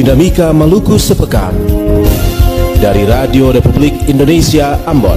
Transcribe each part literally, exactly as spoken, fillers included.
Dinamika Maluku Sepekan dari Radio Republik Indonesia Ambon.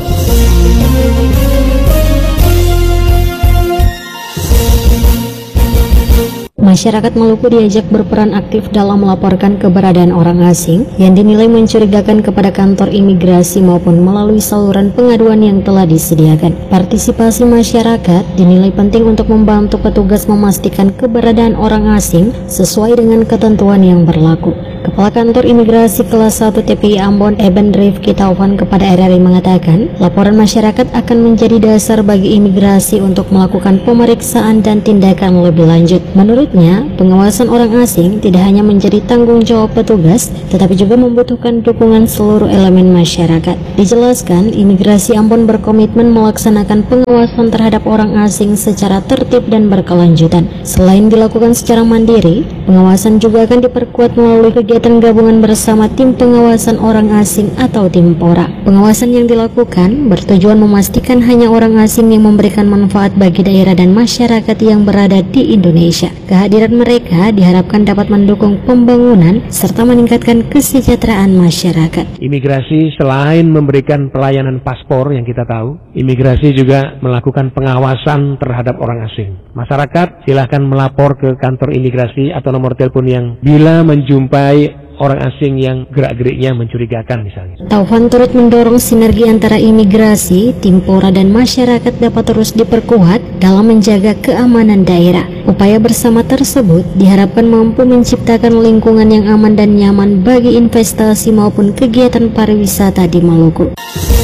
Masyarakat Maluku diajak berperan aktif dalam melaporkan keberadaan orang asing yang dinilai mencurigakan kepada kantor imigrasi maupun melalui saluran pengaduan yang telah disediakan. Partisipasi masyarakat dinilai penting untuk membantu petugas memastikan keberadaan orang asing sesuai dengan ketentuan yang berlaku. Kepala Kantor Imigrasi Kelas satu T P I Ambon, Eben Rifki Taufan kepada R R I mengatakan, laporan masyarakat akan menjadi dasar bagi imigrasi untuk melakukan pemeriksaan dan tindakan lebih lanjut. Menurutnya, pengawasan orang asing tidak hanya menjadi tanggung jawab petugas, tetapi juga membutuhkan dukungan seluruh elemen masyarakat. Dijelaskan, Imigrasi Ambon berkomitmen melaksanakan pengawasan terhadap orang asing secara tertib dan berkelanjutan. Selain dilakukan secara mandiri, pengawasan juga akan diperkuat melalui kegiatan gabungan bersama tim pengawasan orang asing atau Timpora. Pengawasan yang dilakukan bertujuan memastikan hanya orang asing yang memberikan manfaat bagi daerah dan masyarakat yang berada di Indonesia. Kehadiran mereka diharapkan dapat mendukung pembangunan serta meningkatkan kesejahteraan masyarakat. Imigrasi selain memberikan pelayanan paspor yang kita tahu, imigrasi juga melakukan pengawasan terhadap orang asing. Masyarakat silakan melapor ke kantor imigrasi atau nomor telepon yang bila menjumpai orang asing yang gerak-geriknya mencurigakan misalnya. Taufan turut mendorong sinergi antara imigrasi, Timpora dan masyarakat dapat terus diperkuat dalam menjaga keamanan daerah. Upaya bersama tersebut diharapkan mampu menciptakan lingkungan yang aman dan nyaman bagi investasi maupun kegiatan pariwisata di Maluku.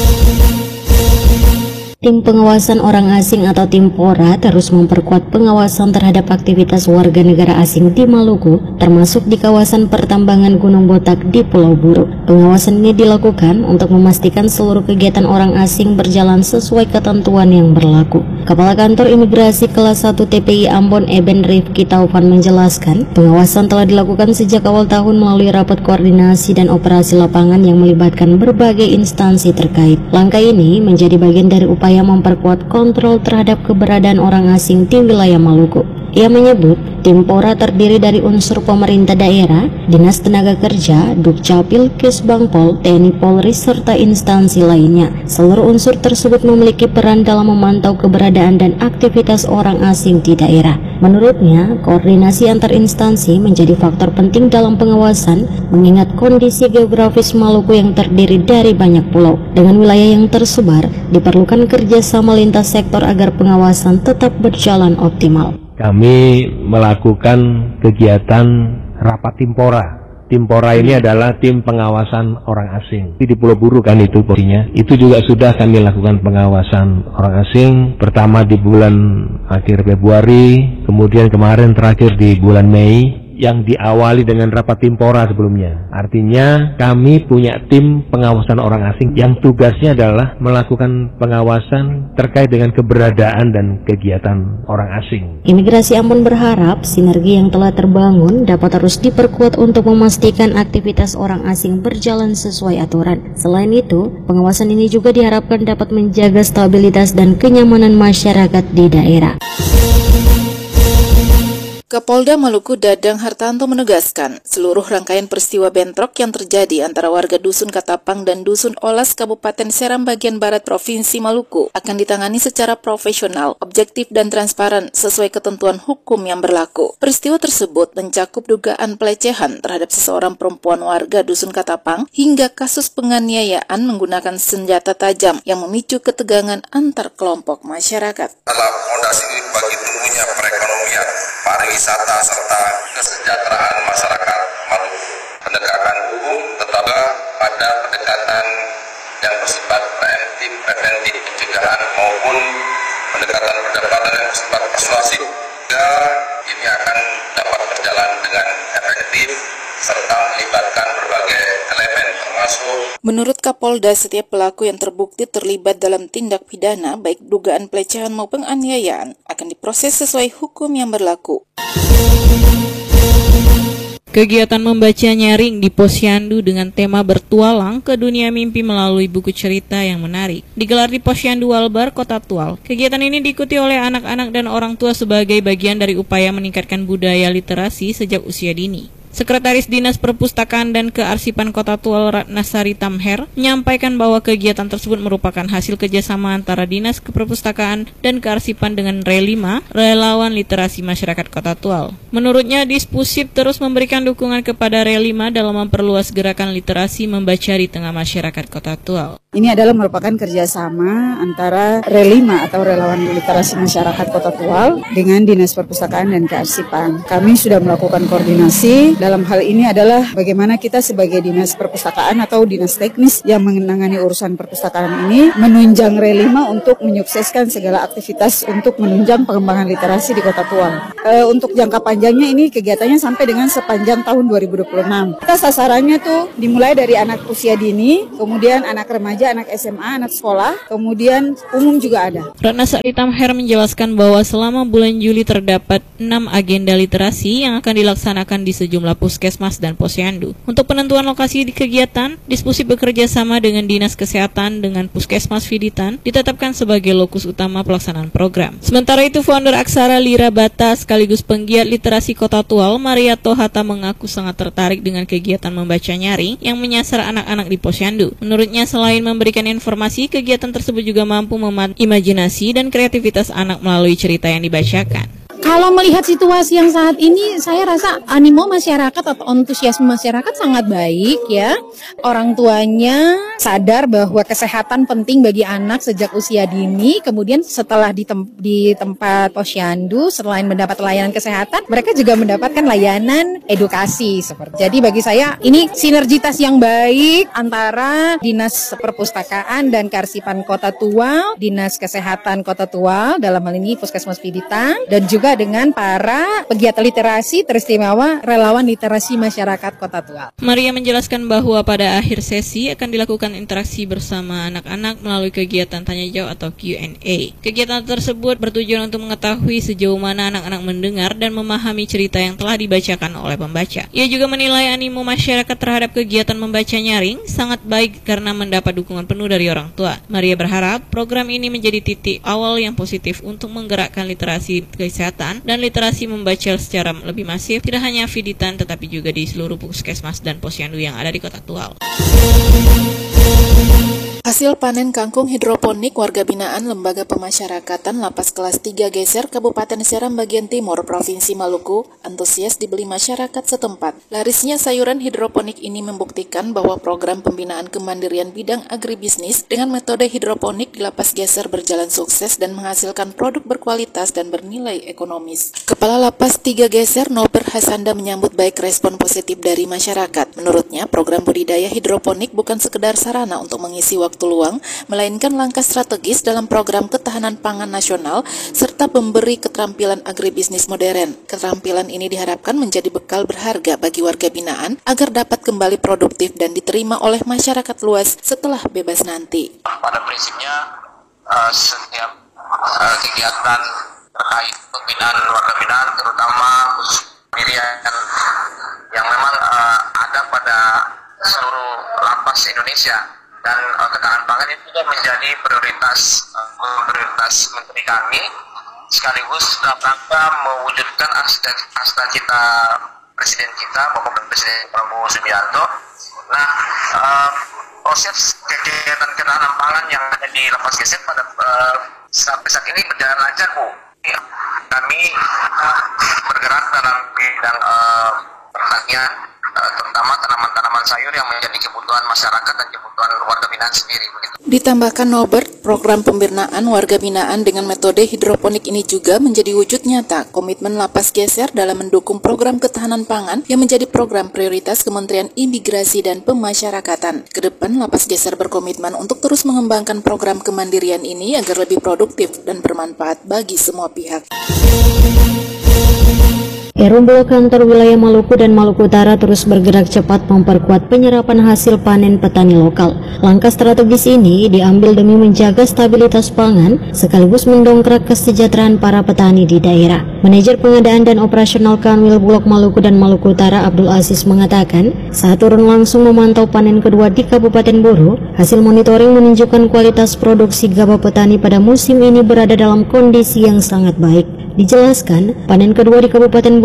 Tim pengawasan orang asing atau Timpora terus memperkuat pengawasan terhadap aktivitas warga negara asing di Maluku, termasuk di kawasan pertambangan Gunung Botak di Pulau Buru. Pengawasan ini dilakukan untuk memastikan seluruh kegiatan orang asing berjalan sesuai ketentuan yang berlaku. Kepala Kantor Imigrasi Kelas satu T P I Ambon, Eben Rifki Taufan menjelaskan, pengawasan telah dilakukan sejak awal tahun melalui rapat koordinasi dan operasi lapangan yang melibatkan berbagai instansi terkait. Langkah ini menjadi bagian dari upaya yang memperkuat kontrol terhadap keberadaan orang asing di wilayah Maluku. Ia menyebut, Timpora terdiri dari unsur pemerintah daerah, Dinas Tenaga Kerja, Dukcapil, Kesbangpol, T N I Polri, serta instansi lainnya. Seluruh unsur tersebut memiliki peran dalam memantau keberadaan dan aktivitas orang asing di daerah. Menurutnya, koordinasi antar instansi menjadi faktor penting dalam pengawasan, mengingat kondisi geografis Maluku yang terdiri dari banyak pulau. Dengan wilayah yang tersebar, diperlukan kerjasama lintas sektor agar pengawasan tetap berjalan optimal. Kami melakukan kegiatan rapat Timpora. Timpora ini adalah tim pengawasan orang asing. Di Pulau Buru kan itu posisinya. Itu juga sudah kami lakukan pengawasan orang asing. Pertama di bulan akhir Februari, kemudian kemarin terakhir di bulan Mei, yang diawali dengan rapat Timpora sebelumnya. Artinya kami punya tim pengawasan orang asing yang tugasnya adalah melakukan pengawasan terkait dengan keberadaan dan kegiatan orang asing. Imigrasi Ambon berharap sinergi yang telah terbangun dapat terus diperkuat untuk memastikan aktivitas orang asing berjalan sesuai aturan. Selain itu, pengawasan ini juga diharapkan dapat menjaga stabilitas dan kenyamanan masyarakat di daerah. Kapolda Maluku Dadang Hartanto menegaskan, seluruh rangkaian peristiwa bentrok yang terjadi antara warga Dusun Katapang dan Dusun Olas Kabupaten Seram bagian Barat Provinsi Maluku akan ditangani secara profesional, objektif dan transparan sesuai ketentuan hukum yang berlaku. Peristiwa tersebut mencakup dugaan pelecehan terhadap seseorang perempuan warga Dusun Katapang hingga kasus penganiayaan menggunakan senjata tajam yang memicu ketegangan antar kelompok masyarakat. Dalam fondasi bagi tumbuhnya perekonomian, pariwisata serta kesejahteraan masyarakat Maluku. Pendekatan hukum tetap pada pendekatan yang bersifat preventif, preventif pencegahan maupun pendekatan pendekatan yang bersifat persuasif. Dan ini akan dapat berjalan dengan efektif serta melibatkan berbagai elemen termasuk. Menurut Kapolda, setiap pelaku yang terbukti terlibat dalam tindak pidana baik dugaan pelecehan maupun penganiayaan akan diproses sesuai hukum yang berlaku. Kegiatan membaca nyaring di Posyandu dengan tema bertualang ke dunia mimpi melalui buku cerita yang menarik digelar di Posyandu Walbar, Kota Tual. Kegiatan ini diikuti oleh anak-anak dan orang tua sebagai bagian dari upaya meningkatkan budaya literasi sejak usia dini. Sekretaris Dinas Perpustakaan dan Kearsipan Kota Tual Ratnasari Tamher menyampaikan bahwa kegiatan tersebut merupakan hasil kerjasama antara Dinas Perpustakaan dan Kearsipan dengan Relima, Relawan Literasi Masyarakat Kota Tual. Menurutnya, Dispusip terus memberikan dukungan kepada Relima dalam memperluas gerakan literasi membaca di tengah masyarakat Kota Tual. Ini adalah merupakan kerjasama antara Relima atau Relawan Literasi Masyarakat Kota Tual dengan Dinas Perpustakaan dan Kearsipan. Kami sudah melakukan koordinasi. Dalam hal ini adalah bagaimana kita sebagai Dinas Perpustakaan atau Dinas Teknis yang menangani urusan perpustakaan ini menunjang Relima untuk menyukseskan segala aktivitas untuk menunjang pengembangan literasi di Kota Tual. E, untuk jangka panjangnya ini kegiatannya sampai dengan sepanjang tahun dua ribu dua puluh enam. Kita sasarannya tuh dimulai dari anak usia dini, kemudian anak remaja, anak S M A, anak sekolah, kemudian umum juga ada. Ratnasari Tamher menjelaskan bahwa selama bulan Juli terdapat enam agenda literasi yang akan dilaksanakan di sejumlah puskesmas dan posyandu. Untuk penentuan lokasi di kegiatan, Dispusip bekerja sama dengan Dinas Kesehatan dengan Puskesmas Fiditan ditetapkan sebagai lokus utama pelaksanaan program. Sementara itu, founder Aksara Lira Bata sekaligus penggiat literasi Kota Tual, Maria Tohata mengaku sangat tertarik dengan kegiatan membaca nyaring yang menyasar anak-anak di posyandu. Menurutnya, selain memberikan informasi, kegiatan tersebut juga mampu memanfaatkan imajinasi dan kreativitas anak melalui cerita yang dibacakan. Kalau melihat situasi yang saat ini, saya rasa animo masyarakat atau antusiasme masyarakat sangat baik ya. Orang tuanya sadar bahwa kesehatan penting bagi anak sejak usia dini. Kemudian setelah di, tem- di tempat posyandu, selain mendapat layanan kesehatan, mereka juga mendapatkan layanan edukasi. Seperti. Jadi bagi saya ini sinergitas yang baik antara Dinas Perpustakaan dan Kearsipan Kota Tual, Dinas Kesehatan Kota Tual, dalam hal ini Puskesmas Fiditan, dan juga dengan para pegiat literasi teristimewa Relawan Literasi Masyarakat Kota Tual. Maria menjelaskan bahwa pada akhir sesi akan dilakukan interaksi bersama anak-anak melalui kegiatan tanya jawab atau Q and A. Kegiatan tersebut bertujuan untuk mengetahui sejauh mana anak-anak mendengar dan memahami cerita yang telah dibacakan oleh pembaca. Ia juga menilai animo masyarakat terhadap kegiatan membaca nyaring sangat baik karena mendapat dukungan penuh dari orang tua. Maria berharap program ini menjadi titik awal yang positif untuk menggerakkan literasi kesehatan dan literasi membaca secara lebih masif, tidak hanya Fiditan tetapi juga di seluruh puskesmas dan posyandu yang ada di Kota Tual. Hasil panen kangkung hidroponik warga binaan Lembaga Pemasyarakatan Lapas Kelas tiga Geser Kabupaten Seram bagian Timur Provinsi Maluku antusias dibeli masyarakat setempat. Larisnya sayuran hidroponik ini membuktikan bahwa program pembinaan kemandirian bidang agribisnis dengan metode hidroponik di Lapas Geser berjalan sukses dan menghasilkan produk berkualitas dan bernilai ekonomis. Kepala Lapas tiga Geser Nober Hasanda menyambut baik respon positif dari masyarakat. Menurutnya, program budidaya hidroponik bukan sekedar sarana untuk mengisi waktu waktu luang, melainkan langkah strategis dalam program ketahanan pangan nasional serta memberi keterampilan agribisnis modern. Keterampilan ini diharapkan menjadi bekal berharga bagi warga binaan agar dapat kembali produktif dan diterima oleh masyarakat luas setelah bebas nanti. Pada prinsipnya uh, setiap uh, kegiatan terkait pembinaan warga binaan, terutama pendirian yang memang uh, ada pada seluruh lapas Indonesia. Dan uh, ketahanan pangan itu juga menjadi prioritas uh, prioritas menteri kami, sekaligus dalam rangka mewujudkan cita-cita presiden kita, Bapak Presiden Prabowo Subianto. Nah, uh, proses kegiatan ketahanan pangan yang ada di Lapas Geser pada uh, sampai saat ini berjalan lancar, Bu. Ya, kami uh, bergerak dalam bidang uh, pertanian, uh, terutama tanaman-tanaman sayur yang menjadi kebutuhan masyarakat dan kebutuhan warga binaan sendiri. Begitu. Ditambahkan Nobert, program pembinaan warga binaan dengan metode hidroponik ini juga menjadi wujud nyata komitmen Lapas Geser dalam mendukung program ketahanan pangan yang menjadi program prioritas Kementerian Imigrasi dan Pemasyarakatan. Kedepan Lapas Geser berkomitmen untuk terus mengembangkan program kemandirian ini agar lebih produktif dan bermanfaat bagi semua pihak. Perum Bulog Kantor Wilayah Maluku dan Maluku Utara terus bergerak cepat memperkuat penyerapan hasil panen petani lokal. Langkah strategis ini diambil demi menjaga stabilitas pangan sekaligus mendongkrak kesejahteraan para petani di daerah. Manajer Pengadaan dan Operasional Kanwil Bulog Maluku dan Maluku Utara Abdul Aziz mengatakan, saat turun langsung memantau panen kedua di Kabupaten Buru, hasil monitoring menunjukkan kualitas produksi gabah petani pada musim ini berada dalam kondisi yang sangat baik. Dijelaskan, panen kedua di Kabupaten Buru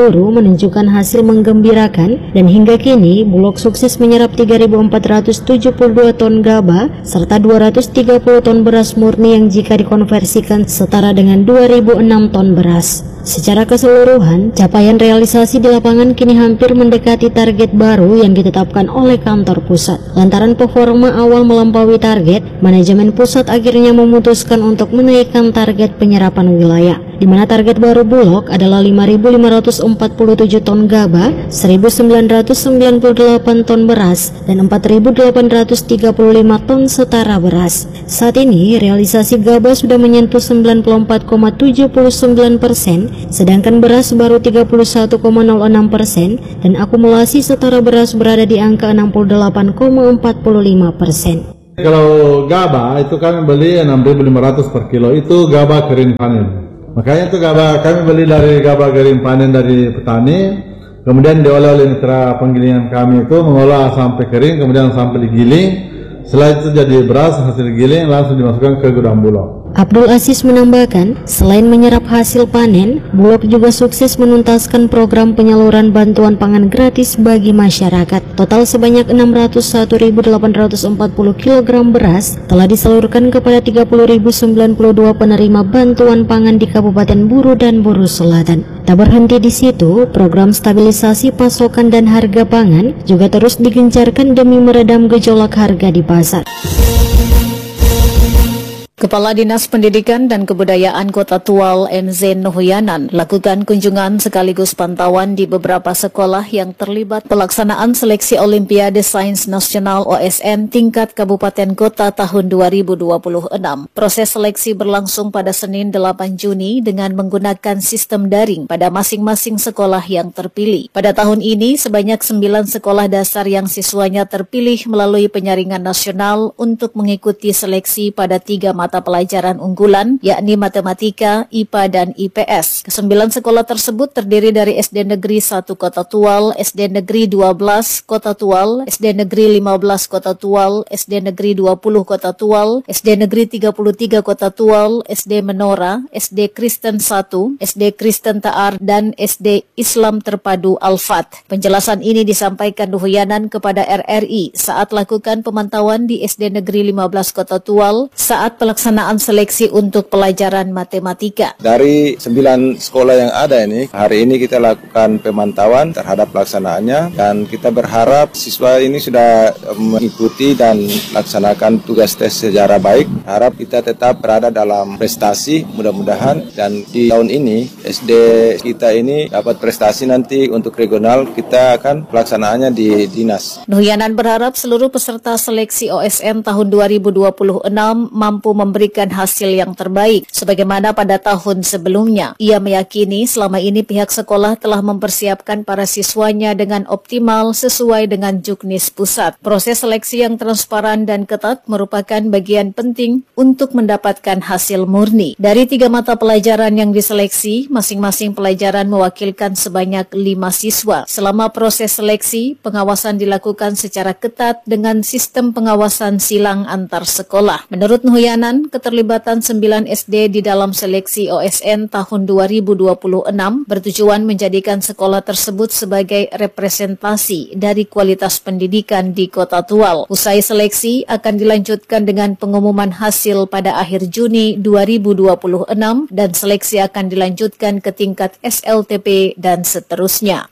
Buru menunjukkan hasil menggembirakan dan hingga kini Bulog sukses menyerap tiga ribu empat ratus tujuh puluh dua ton gabah serta dua ratus tiga puluh ton beras murni yang jika dikonversikan setara dengan dua ribu enam ton beras. Secara keseluruhan, capaian realisasi di lapangan kini hampir mendekati target baru yang ditetapkan oleh kantor pusat. Lantaran performa awal melampaui target, manajemen pusat akhirnya memutuskan untuk menaikkan target penyerapan wilayah, di mana target baru Bulog adalah lima ribu lima ratus empat puluh tujuh ton gabah, seribu sembilan ratus sembilan puluh delapan ton beras, dan empat ribu delapan ratus tiga puluh lima ton setara beras. Saat ini, realisasi gabah sudah menyentuh sembilan puluh empat koma tujuh sembilan persen, sedangkan beras baru tiga puluh satu koma nol enam persen, dan akumulasi setara beras berada di angka enam puluh delapan koma empat lima persen. Kalau gabah itu kami beli enam ribu lima ratus per kilo, itu gabah kering panen. Makanya itu gabah kami beli dari gabah kering panen dari petani, kemudian diolah oleh mitra penggilingan kami itu mengolah sampai kering, kemudian sampai digiling. Setelah itu jadi beras hasil giling langsung dimasukkan ke gudang Bulog. Abdul Aziz menambahkan, selain menyerap hasil panen, Bulog juga sukses menuntaskan program penyaluran bantuan pangan gratis bagi masyarakat. Total sebanyak enam ratus satu ribu delapan ratus empat puluh kilogram beras telah disalurkan kepada tiga puluh ribu sembilan puluh dua penerima bantuan pangan di Kabupaten Buru dan Buru Selatan. Tak berhenti di situ, program stabilisasi pasokan dan harga pangan juga terus digencarkan demi meredam gejolak harga di pasar. Kepala Dinas Pendidikan dan Kebudayaan Kota Tual N Z Nuhuyanan lakukan kunjungan sekaligus pantauan di beberapa sekolah yang terlibat pelaksanaan seleksi Olimpiade Sains Nasional O S N tingkat Kabupaten Kota tahun dua ribu dua puluh enam. Proses seleksi berlangsung pada Senin delapan Juni dengan menggunakan sistem daring pada masing-masing sekolah yang terpilih. Pada tahun ini sebanyak sembilan sekolah dasar yang siswanya terpilih melalui penyaringan nasional untuk mengikuti seleksi pada tiga mata mata pelajaran unggulan, yakni matematika, I P A, dan I P S. Kesembilan sekolah tersebut terdiri dari S D Negeri satu Kota Tual, S D Negeri dua belas Kota Tual, S D Negeri lima belas Kota Tual, S D Negeri dua puluh Kota Tual, S D Negeri tiga puluh tiga Kota Tual, S D Menora, S D Kristen satu, S D Kristen Taar, dan S D Islam Terpadu Al-Fat. Penjelasan ini disampaikan Nuhuyanan kepada R R I saat lakukan pemantauan di S D Negeri lima belas Kota Tual saat pelaksanaan seleksi untuk pelajaran matematika. Dari sembilan sekolah yang ada ini, hari ini kita lakukan pemantauan terhadap pelaksanaannya dan kita berharap siswa ini sudah mengikuti dan laksanakan tugas tes secara baik. Harap kita tetap berada dalam prestasi, mudah-mudahan, dan di tahun ini S D kita ini dapat prestasi nanti untuk regional, kita akan pelaksanaannya di dinas. Nuhuyanan berharap seluruh peserta seleksi O S N tahun dua ribu dua puluh enam mampu memberikan hasil yang terbaik sebagaimana pada tahun sebelumnya. Ia meyakini selama ini pihak sekolah telah mempersiapkan para siswanya dengan optimal sesuai dengan juknis pusat. Proses seleksi yang transparan dan ketat merupakan bagian penting untuk mendapatkan hasil murni. Dari tiga mata pelajaran yang diseleksi, masing-masing pelajaran mewakilkan sebanyak lima siswa. Selama proses seleksi, pengawasan dilakukan secara ketat dengan sistem pengawasan silang antar sekolah. Menurut Nuhuyanan, keterlibatan sembilan S D di dalam seleksi O S N tahun dua ribu dua puluh enam bertujuan menjadikan sekolah tersebut sebagai representasi dari kualitas pendidikan di Kota Tual. Usai seleksi akan dilanjutkan dengan pengumuman hasil pada akhir Juni dua ribu dua puluh enam dan seleksi akan dilanjutkan ke tingkat S L T P dan seterusnya.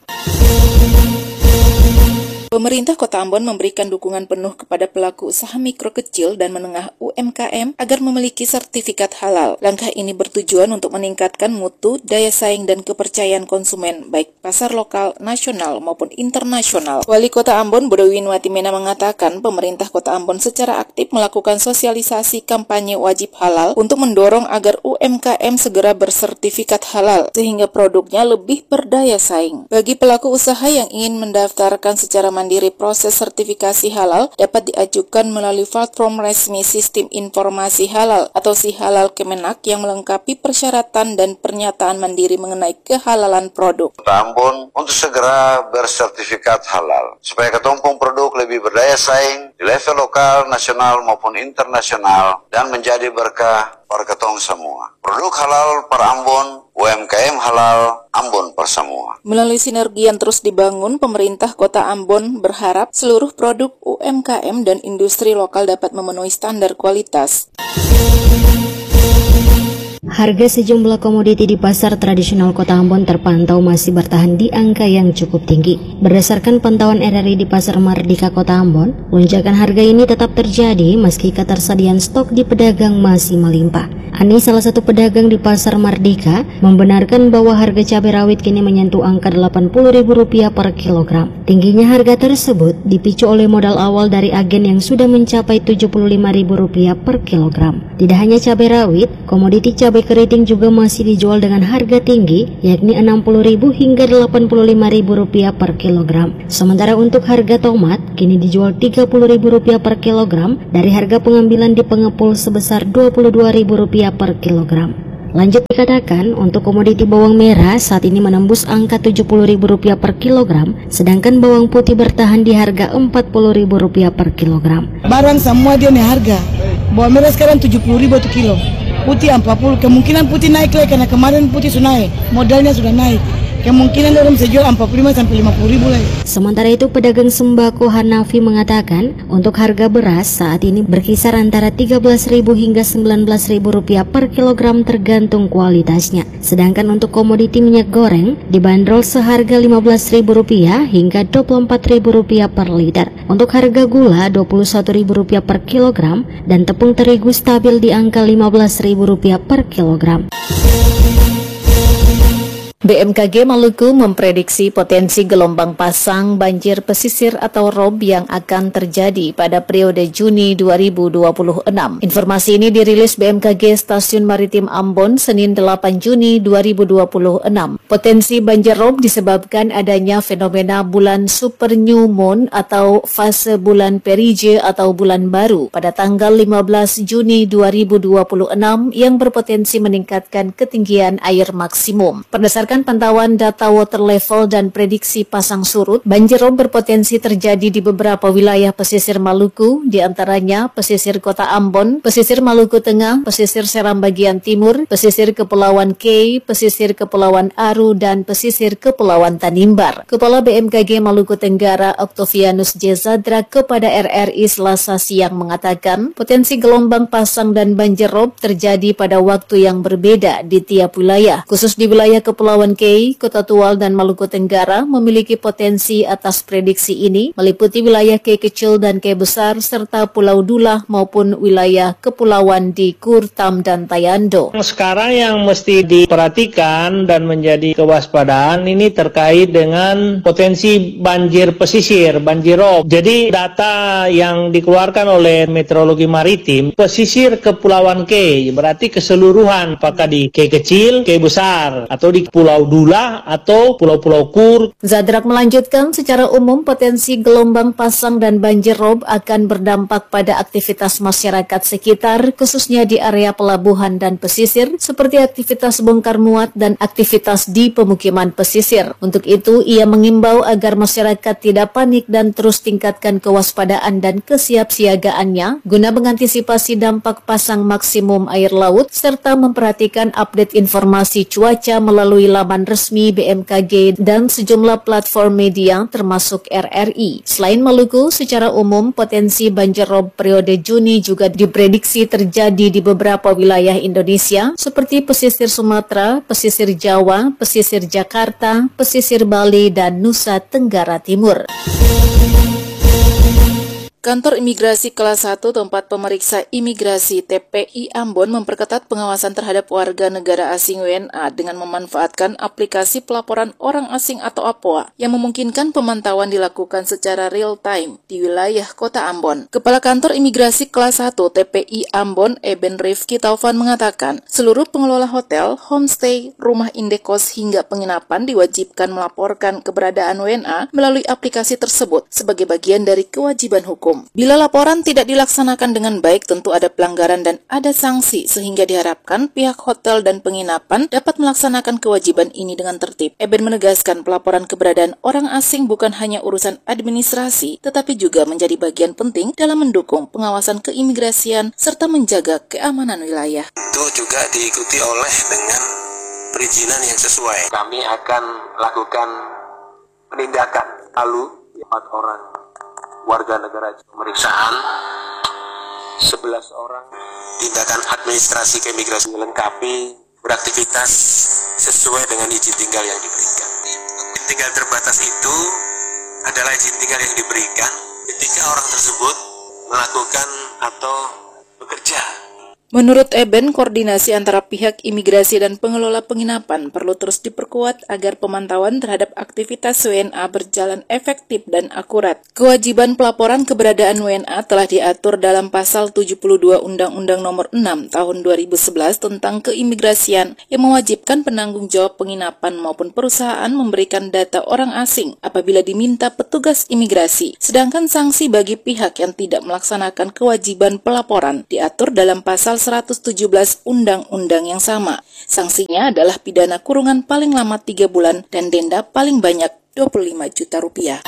Pemerintah Kota Ambon memberikan dukungan penuh kepada pelaku usaha mikro kecil dan menengah U M K M agar memiliki sertifikat halal. Langkah ini bertujuan untuk meningkatkan mutu, daya saing, dan kepercayaan konsumen, baik pasar lokal, nasional, maupun internasional. Wali Kota Ambon, Bodowin Watimena, mengatakan pemerintah Kota Ambon secara aktif melakukan sosialisasi kampanye wajib halal untuk mendorong agar U M K M segera bersertifikat halal, sehingga produknya lebih berdaya saing. Bagi pelaku usaha yang ingin mendaftarkan secara mandiri, proses sertifikasi halal dapat diajukan melalui platform resmi Sistem Informasi Halal atau SIHalal Kemenak yang melengkapi persyaratan dan pernyataan mandiri mengenai kehalalan produk. Kota Ambon untuk segera bersertifikat halal supaya ketumpung produk lebih berdaya saing di level lokal, nasional maupun internasional dan menjadi berkah para ketong semua. Produk halal per Ambon U M K M halal Ambon Persamua. Melalui sinergi yang terus dibangun, pemerintah Kota Ambon berharap seluruh produk U M K M dan industri lokal dapat memenuhi standar kualitas. Harga sejumlah komoditi di pasar tradisional Kota Ambon terpantau masih bertahan di angka yang cukup tinggi. Berdasarkan pantauan R R I di Pasar Mardika Kota Ambon, lonjakan harga ini tetap terjadi meski ketersediaan stok di pedagang masih melimpah. Ani, salah satu pedagang di Pasar Mardika, membenarkan bahwa harga cabai rawit kini menyentuh angka delapan puluh ribu rupiah per kilogram. Tingginya harga tersebut dipicu oleh modal awal dari agen yang sudah mencapai tujuh puluh lima ribu rupiah per kilogram. Tidak hanya cabai rawit, komoditi cabai keriting juga masih dijual dengan harga tinggi, yakni enam puluh ribu hingga delapan puluh lima ribu rupiah per kilogram. Sementara untuk harga tomat kini dijual tiga puluh ribu rupiah per kilogram dari harga pengambilan di pengepul sebesar dua puluh dua ribu rupiah per kilogram. Lanjut dikatakan, untuk komoditi bawang merah saat ini menembus angka tujuh puluh ribu rupiah per kilogram, sedangkan bawang putih bertahan di harga empat puluh ribu rupiah per kilogram. Barang semua dia naik harga. Bawang merah sekarang tujuh puluh ribu per kilo. Putih empat puluh, kemungkinan putih naik lagi karena kemarin putih sudah naik, modalnya sudah naik. Kemungkinan orang bisa jual empat puluh lima sampai lima puluh ribu lagi. Sementara itu, pedagang sembako Hanafi mengatakan untuk harga beras saat ini berkisar antara tiga belas ribu hingga sembilan belas ribu rupiah per kilogram tergantung kualitasnya. Sedangkan untuk komoditi minyak goreng dibanderol seharga lima belas ribu rupiah hingga dua puluh empat ribu rupiah per liter. Untuk harga gula dua puluh satu ribu rupiah per kilogram dan tepung terigu stabil di angka lima belas ribu rupiah per kilogram. B M K G Maluku memprediksi potensi gelombang pasang banjir pesisir atau rob yang akan terjadi pada periode Juni dua ribu dua puluh enam. Informasi ini dirilis B M K G Stasiun Maritim Ambon Senin delapan Juni dua ribu dua puluh enam. Potensi banjir rob disebabkan adanya fenomena bulan super new moon atau fase bulan perige atau bulan baru pada tanggal lima belas Juni dua ribu dua puluh enam yang berpotensi meningkatkan ketinggian air maksimum. Berdasarkan pantauan data water level dan prediksi pasang surut, banjir rob berpotensi terjadi di beberapa wilayah pesisir Maluku, diantaranya pesisir Kota Ambon, pesisir Maluku Tengah, pesisir Seram bagian timur, pesisir Kepulauan Kei, pesisir Kepulauan Aru, dan pesisir Kepulauan Tanimbar. Kepala B M K G Maluku Tenggara Octavianus J. Zadra kepada R R I Selasa siang mengatakan, potensi gelombang pasang dan banjir rob terjadi pada waktu yang berbeda di tiap wilayah, khusus di wilayah Kepulauan Kei, Kota Tual, dan Maluku Tenggara memiliki potensi atas prediksi ini, meliputi wilayah Kei Kecil dan Kei Besar, serta Pulau Dula maupun wilayah kepulauan di Kurtam dan Tayando. Sekarang yang mesti diperhatikan dan menjadi kewaspadaan ini terkait dengan potensi banjir pesisir, banjir rob. Jadi data yang dikeluarkan oleh Meteorologi Maritim, pesisir Kepulauan Kei, berarti keseluruhan, apakah di Kei Kecil, Kei Besar, atau di Pulau Dula atau pulau-pulau Kur. Zadrak melanjutkan, secara umum potensi gelombang pasang dan banjir rob akan berdampak pada aktivitas masyarakat sekitar, khususnya di area pelabuhan dan pesisir, seperti aktivitas bongkar muat dan aktivitas di pemukiman pesisir. Untuk itu, ia mengimbau agar masyarakat tidak panik dan terus tingkatkan kewaspadaan dan kesiapsiagaannya guna mengantisipasi dampak pasang maksimum air laut, serta memperhatikan update informasi cuaca melalui laman resmi B M K G dan sejumlah platform media termasuk R R I. Selain Maluku, secara umum potensi banjir rob periode Juni juga diprediksi terjadi di beberapa wilayah Indonesia seperti pesisir Sumatera, pesisir Jawa, pesisir Jakarta, pesisir Bali, dan Nusa Tenggara Timur. Kantor Imigrasi Kelas satu tempat pemeriksa imigrasi T P I Ambon memperketat pengawasan terhadap warga negara asing W N A dengan memanfaatkan aplikasi pelaporan orang asing atau A P O A yang memungkinkan pemantauan dilakukan secara real time di wilayah Kota Ambon. Kepala Kantor Imigrasi Kelas satu T P I Ambon, Eben Rifki Taufan mengatakan, seluruh pengelola hotel, homestay, rumah indekos hingga penginapan diwajibkan melaporkan keberadaan W N A melalui aplikasi tersebut sebagai bagian dari kewajiban hukum. Bila laporan tidak dilaksanakan dengan baik, tentu ada pelanggaran dan ada sanksi, sehingga diharapkan pihak hotel dan penginapan dapat melaksanakan kewajiban ini dengan tertib. Eben menegaskan pelaporan keberadaan orang asing bukan hanya urusan administrasi, tetapi juga menjadi bagian penting dalam mendukung pengawasan keimigrasian serta menjaga keamanan wilayah. Itu juga diikuti oleh dengan perizinan yang sesuai. Kami akan lakukan penindakan. Lalu empat orang warga negara pemeriksaan, sebelas orang tindakan administrasi keimigrasian melengkapi beraktivitas sesuai dengan izin tinggal yang diberikan. Izin tinggal terbatas itu adalah izin tinggal yang diberikan ketika orang tersebut melakukan atau bekerja. Menurut Eben, koordinasi antara pihak imigrasi dan pengelola penginapan perlu terus diperkuat agar pemantauan terhadap aktivitas W N A berjalan efektif dan akurat. Kewajiban pelaporan keberadaan W N A telah diatur dalam pasal tujuh puluh dua Undang-Undang Nomor enam Tahun dua ribu sebelas tentang keimigrasian yang mewajibkan penanggung jawab penginapan maupun perusahaan memberikan data orang asing apabila diminta petugas imigrasi. Sedangkan sanksi bagi pihak yang tidak melaksanakan kewajiban pelaporan diatur dalam pasal seratus tujuh belas Undang-Undang yang sama. Sanksinya adalah pidana kurungan paling lama tiga bulan dan denda paling banyak dua puluh lima juta rupiah.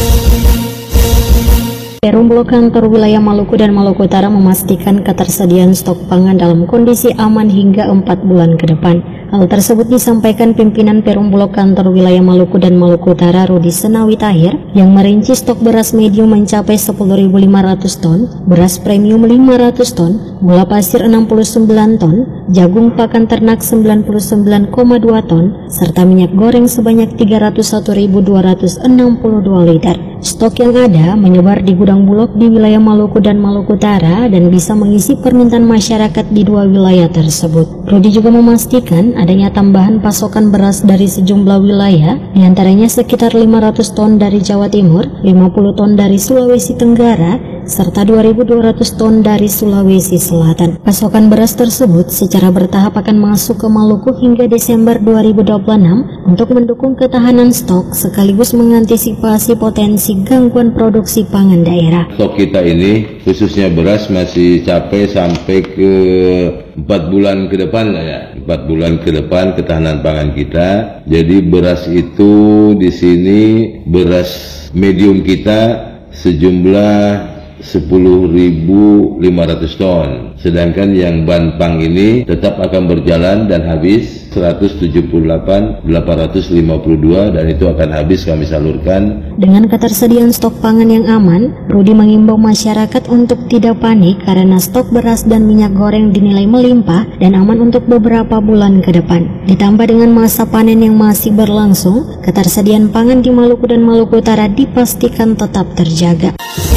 Perum Blok Kantor Wilayah Maluku dan Maluku Utara memastikan ketersediaan stok pangan dalam kondisi aman hingga empat bulan ke depan. Hal tersebut disampaikan pimpinan Perum Blok Kantor Wilayah Maluku dan Maluku Utara Rudi Senawi Tahir yang merinci stok beras medium mencapai sepuluh ribu lima ratus ton, beras premium lima ratus ton, gula pasir enam puluh sembilan ton, jagung pakan ternak sembilan puluh sembilan koma dua ton, serta minyak goreng sebanyak tiga ratus satu ribu dua ratus enam puluh dua liter. Stok yang ada menyebar di gudang bulog di wilayah Maluku dan Maluku Utara dan bisa mengisi permintaan masyarakat di dua wilayah tersebut. Rudi juga memastikan adanya tambahan pasokan beras dari sejumlah wilayah, diantaranya sekitar lima ratus ton dari Jawa Timur, lima puluh ton dari Sulawesi Tenggara, serta dua ribu dua ratus ton dari Sulawesi Selatan. Pasokan beras tersebut secara bertahap akan masuk ke Maluku hingga Desember dua ribu dua puluh enam untuk mendukung ketahanan stok sekaligus mengantisipasi potensi gangguan produksi pangan daerah. Stok kita ini khususnya beras masih capai sampai ke empat bulan ke depan lah ya. empat bulan ke depan ketahanan pangan kita. Jadi beras itu di sini beras medium kita sejumlah sepuluh ribu lima ratus ton. Sedangkan yang banpang ini tetap akan berjalan dan habis seratus tujuh puluh delapan ribu delapan ratus lima puluh dua dan itu akan habis kami salurkan. Dengan ketersediaan stok pangan yang aman, Rudi mengimbau masyarakat untuk tidak panik karena stok beras dan minyak goreng dinilai melimpah dan aman untuk beberapa bulan ke depan. Ditambah dengan masa panen yang masih berlangsung, ketersediaan pangan di Maluku dan Maluku Utara dipastikan tetap terjaga.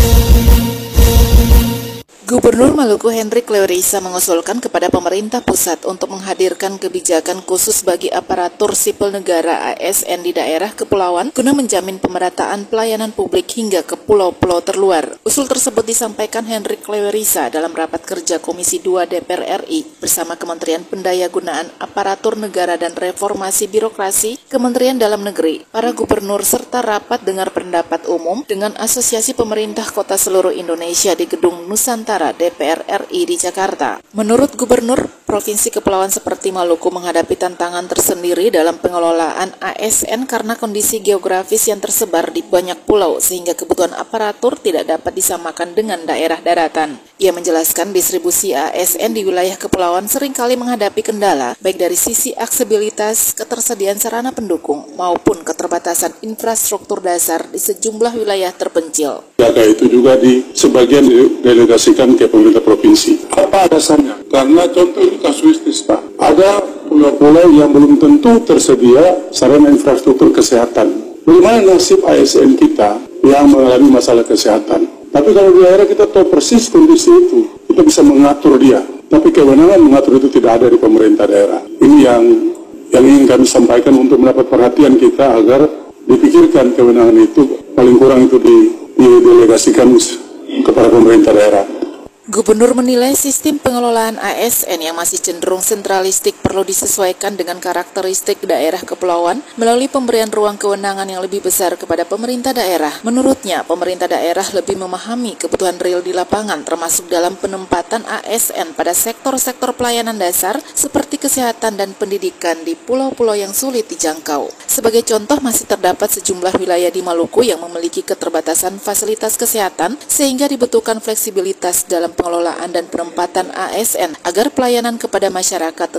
Gubernur Maluku Hendrik Lewerisa mengusulkan kepada pemerintah pusat untuk menghadirkan kebijakan khusus bagi aparatur sipil negara A S N di daerah kepulauan guna menjamin pemerataan pelayanan publik hingga ke pulau-pulau terluar. Usul tersebut disampaikan Hendrik Lewerisa dalam rapat kerja Komisi dua D P R R I bersama Kementerian Pendayagunaan Aparatur Negara dan Reformasi Birokrasi, Kementerian Dalam Negeri, para gubernur serta rapat dengar pendapat umum dengan Asosiasi Pemerintah Kota seluruh Indonesia di Gedung Nusantara D P R R I di Jakarta. Menurut Gubernur, Provinsi Kepulauan seperti Maluku menghadapi tantangan tersendiri dalam pengelolaan A S N karena kondisi geografis yang tersebar di banyak pulau sehingga kebutuhan aparatur tidak dapat disamakan dengan daerah daratan. Ia menjelaskan distribusi A S N di wilayah kepulauan seringkali menghadapi kendala baik dari sisi aksesibilitas, ketersediaan sarana pendukung maupun keterbatasan infrastruktur dasar di sejumlah wilayah terpencil. Jaga itu juga di sebagian delegasikan ke pemerintah provinsi. Apa alasannya? Karena contoh ini kasuistis Pak. Ada pulau-pulau yang belum tentu tersedia sarana infrastruktur kesehatan. Bagaimana nasib A S N kita yang mengalami masalah kesehatan? Tapi kalau di daerah kita tahu persis kondisi itu, kita bisa mengatur dia. Tapi kewenangan mengatur itu tidak ada di pemerintah daerah. Ini yang yang ingin kami sampaikan untuk mendapat perhatian kita agar dipikirkan kewenangan itu paling kurang itu didelegasikan kepada pemerintah daerah. Gubernur menilai sistem pengelolaan A S N yang masih cenderung sentralistik perlu disesuaikan dengan karakteristik daerah kepulauan melalui pemberian ruang kewenangan yang lebih besar kepada pemerintah daerah. Menurutnya, pemerintah daerah lebih memahami kebutuhan real di lapangan termasuk dalam penempatan A S N pada sektor-sektor pelayanan dasar seperti kesehatan dan pendidikan di pulau-pulau yang sulit dijangkau. Sebagai contoh, masih terdapat sejumlah wilayah di Maluku yang memiliki keterbatasan fasilitas kesehatan sehingga dibutuhkan fleksibilitas dalam pengelolaan dan penempatan A S N agar pelayanan kepada masyarakat tetap berjalan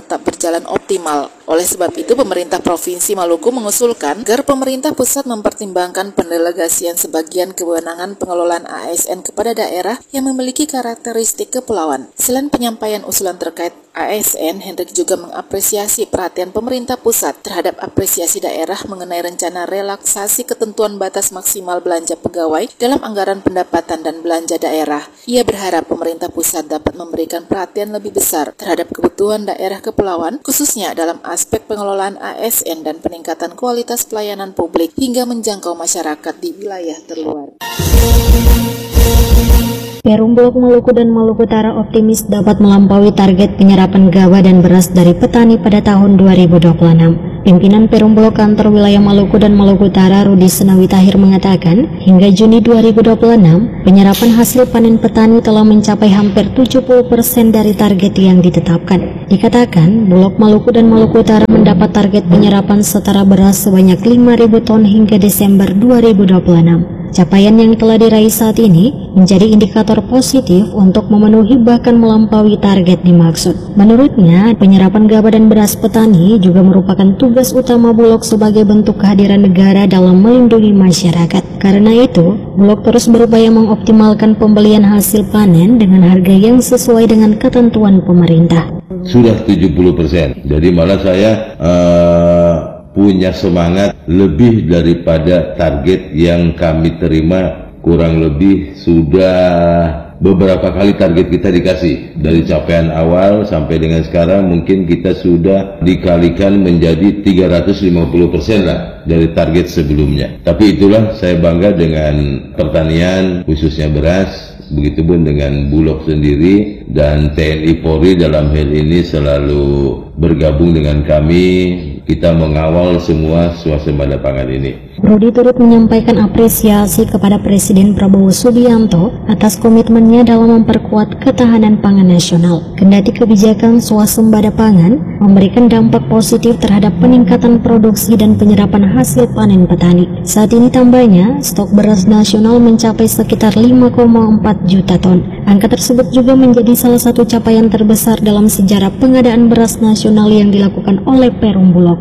berjalan optimal. Oleh sebab itu, pemerintah Provinsi Maluku mengusulkan agar pemerintah pusat mempertimbangkan pendelegasian sebagian kewenangan pengelolaan A S N kepada daerah yang memiliki karakteristik kepulauan. Selain penyampaian usulan terkait A S N, Hendrik juga mengapresiasi perhatian pemerintah pusat terhadap apresiasi daerah mengenai rencana relaksasi ketentuan batas maksimal belanja pegawai dalam anggaran pendapatan dan belanja daerah. Ia berharap pemerintah pusat dapat memberikan perhatian lebih besar terhadap kebutuhan daerah kepulauan, khususnya dalam aspek pengelolaan A S N dan peningkatan kualitas pelayanan publik hingga menjangkau masyarakat di wilayah terluar. Perum Bulog Maluku dan Maluku Utara optimis dapat melampaui target penyerapan gabah dan beras dari petani pada tahun dua ribu dua puluh enam. Pimpinan Perum Bulog Kantor Wilayah Maluku dan Maluku Utara Rudi Senawi Tahir mengatakan, hingga Juni dua ribu dua puluh enam, penyerapan hasil panen petani telah mencapai hampir tujuh puluh persen dari target yang ditetapkan. Dikatakan, Bulog Maluku dan Maluku Utara mendapat target penyerapan setara beras sebanyak lima ribu ton hingga Desember dua ribu dua puluh enam. Capaian yang telah diraih saat ini menjadi indikator positif untuk memenuhi bahkan melampaui target dimaksud. Menurutnya, penyerapan gabah dan beras petani juga merupakan tugas utama Bulog sebagai bentuk kehadiran negara dalam melindungi masyarakat. Karena itu, Bulog terus berupaya mengoptimalkan pembelian hasil panen dengan harga yang sesuai dengan ketentuan pemerintah. Sudah tujuh puluh persen, jadi malah saya uh... punya semangat lebih daripada target yang kami terima. Kurang lebih sudah beberapa kali target kita dikasih. Dari capaian awal sampai dengan sekarang mungkin kita sudah dikalikan menjadi tiga ratus lima puluh persen lah dari target sebelumnya. Tapi itulah saya bangga dengan pertanian, khususnya beras. Begitupun dengan Bulog sendiri, dan T N I Polri dalam hal ini selalu bergabung dengan kami. Kita mengawal semua swasembada pangan ini. Rudi turut menyampaikan apresiasi kepada Presiden Prabowo Subianto atas komitmennya dalam memperkuat ketahanan pangan nasional. Kendati kebijakan swasembada pangan memberikan dampak positif terhadap peningkatan produksi dan penyerapan hasil panen petani. Saat ini tambahnya, stok beras nasional mencapai sekitar lima koma empat juta ton. Angka tersebut juga menjadi salah satu capaian terbesar dalam sejarah pengadaan beras nasional yang dilakukan oleh Perum Bulog.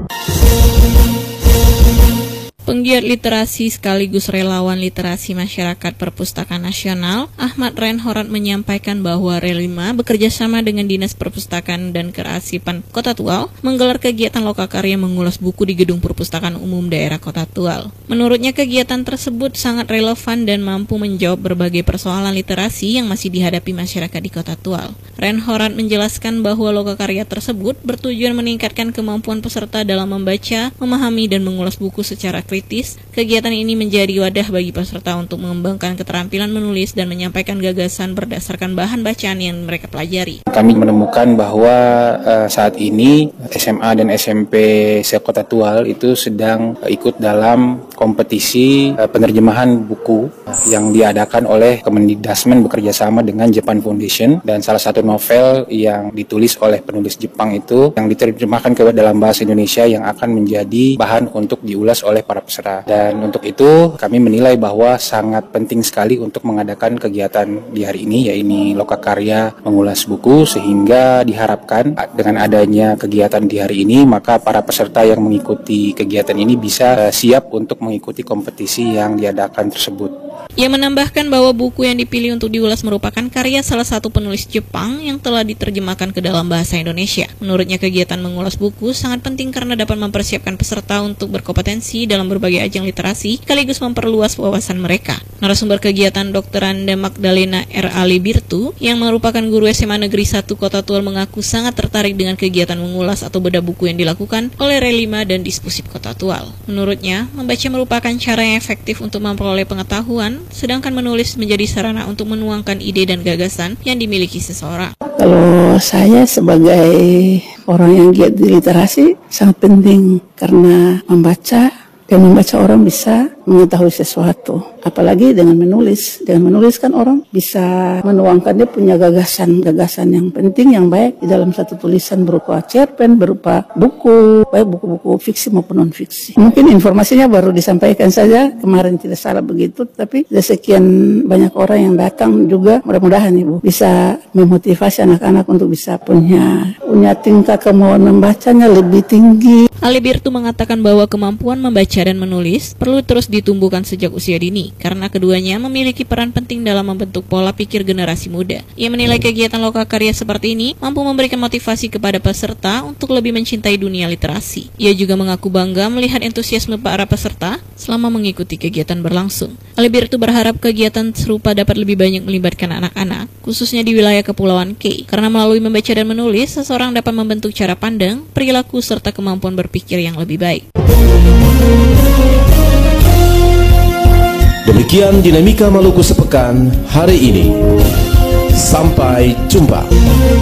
Penggiat literasi sekaligus relawan literasi masyarakat Perpustakaan Nasional, Ahmad Renhorat menyampaikan bahwa Relima bekerja sama dengan Dinas Perpustakaan dan Kearsipan Kota Tual menggelar kegiatan lokakarya mengulas buku di Gedung Perpustakaan Umum Daerah Kota Tual. Menurutnya kegiatan tersebut sangat relevan dan mampu menjawab berbagai persoalan literasi yang masih dihadapi masyarakat di Kota Tual. Renhorat menjelaskan bahwa lokakarya tersebut bertujuan meningkatkan kemampuan peserta dalam membaca, memahami, dan mengulas buku secara kritis. Kegiatan ini menjadi wadah bagi peserta untuk mengembangkan keterampilan menulis dan menyampaikan gagasan berdasarkan bahan bacaan yang mereka pelajari. Kami menemukan bahwa uh, saat ini S M A dan S M P se-Kota Tual itu sedang uh, ikut dalam kompetisi uh, penerjemahan buku uh, yang diadakan oleh Kemendikdasmen bekerjasama dengan Japan Foundation, dan salah satu novel yang ditulis oleh penulis Jepang itu yang diterjemahkan ke dalam bahasa Indonesia yang akan menjadi bahan untuk diulas oleh para peserta. Dan untuk itu kami menilai bahwa sangat penting sekali untuk mengadakan kegiatan di hari ini, yaitu lokakarya mengulas buku, sehingga diharapkan dengan adanya kegiatan di hari ini maka para peserta yang mengikuti kegiatan ini bisa uh, siap untuk mengikuti kompetisi yang diadakan tersebut. Ia menambahkan bahwa buku yang dipilih untuk diulas merupakan karya salah satu penulis Jepang yang telah diterjemahkan ke dalam bahasa Indonesia. Menurutnya kegiatan mengulas buku sangat penting karena dapat mempersiapkan peserta untuk berkompetensi dalam berbagai ajang literasi, sekaligus memperluas wawasan mereka. Narasumber kegiatan Dokter Anda Magdalena R. Ali Birtu, yang merupakan guru S M A Negeri satu Kota Tual, mengaku sangat tertarik dengan kegiatan mengulas atau bedah buku yang dilakukan oleh Relima dan Dispusip Kota Tual. Menurutnya, membaca merupakan cara yang efektif untuk memperoleh pengetahuan, sedangkan menulis menjadi sarana untuk menuangkan ide dan gagasan yang dimiliki seseorang. Kalau saya sebagai orang yang giat di literasi sangat penting, karena membaca Dan membaca orang bisa mengetahui sesuatu. Apalagi dengan menulis. Dengan menulis kan orang bisa menuangkan dia punya gagasan-gagasan yang penting, yang baik di dalam satu tulisan berupa cerpen, berupa buku, baik buku-buku fiksi maupun non-fiksi. Mungkin informasinya baru disampaikan saja, kemarin tidak salah begitu, tapi sekian banyak orang yang datang juga, mudah-mudahan Ibu bisa memotivasi anak-anak untuk bisa punya punya tingkat kemauan membacanya lebih tinggi. Alibirtu mengatakan bahwa kemampuan membaca dan menulis perlu terus ditumbuhkan sejak usia dini, karena keduanya memiliki peran penting dalam membentuk pola pikir generasi muda. Ia menilai kegiatan lokakarya seperti ini mampu memberikan motivasi kepada peserta untuk lebih mencintai dunia literasi. Ia juga mengaku bangga melihat antusiasme para peserta selama mengikuti kegiatan berlangsung. Alibirtu berharap kegiatan serupa dapat lebih banyak melibatkan anak-anak, khususnya di wilayah Kepulauan K, karena melalui membaca dan menulis, seseorang dapat membentuk cara pandang, perilaku, serta kemampuan berpikir yang lebih baik. Demikian dinamika Maluku sepekan hari ini. Sampai jumpa.